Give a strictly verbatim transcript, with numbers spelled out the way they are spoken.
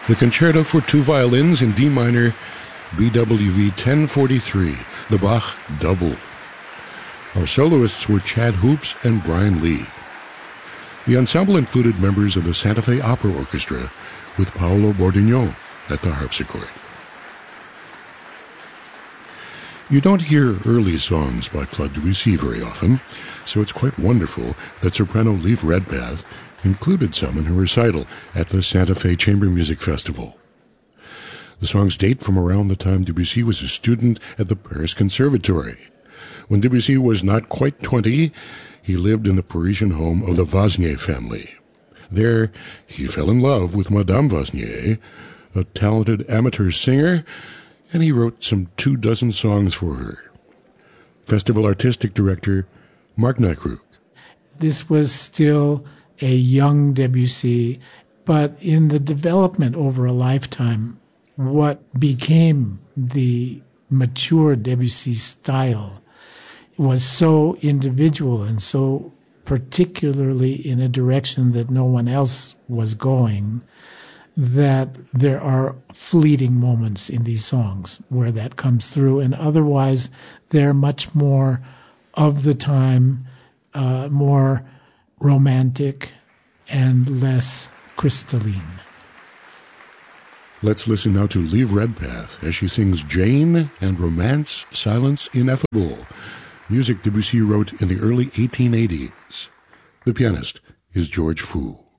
The Concerto for Two Violins in D minor, B W V ten forty-three, the Bach Double. Our soloists were Chad Hoops and Brian Lee. The ensemble included members of the Santa Fe Opera Orchestra with Paolo Bordignon at the harpsichord. You don't hear early songs by Claude Debussy very often, so it's quite wonderful that soprano Leif Redpath included some in her recital at the Santa Fe Chamber Music Festival. The songs date from around the time Debussy was a student at the Paris Conservatory. When Debussy was not quite twenty, he lived in the Parisian home of the Vosnier family. There, he fell in love with Madame Vosnier, a talented amateur singer, and he wrote some two dozen songs for her. Festival Artistic Director Mark Nykruk. This was still a young Debussy, but in the development over a lifetime, what became the mature Debussy style was so individual and so particularly in a direction that no one else was going, that there are fleeting moments in these songs where that comes through, and otherwise they're much more of the time, uh, more romantic and less crystalline. Let's listen now to Leif Redpath as she sings Jane and Romance, Silence Ineffable, music Debussy wrote in the early eighteen eighties. The pianist is George Foo.